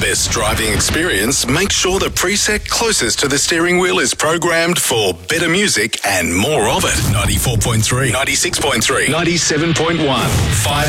best driving experience, make sure the preset closest to the steering wheel is programmed for better music and more of it. 94.3, 96.3, 97.1, 5